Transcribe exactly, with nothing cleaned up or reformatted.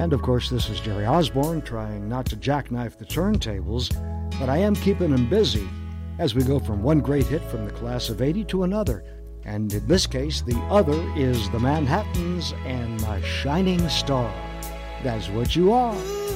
And, of course, this is Jerry Osborne trying not to jackknife the turntables, but I am keeping them busy as we go from one great hit from the class of eighty to another. And in this case, the other is the Manhattans and My Shining Star. That's what you are.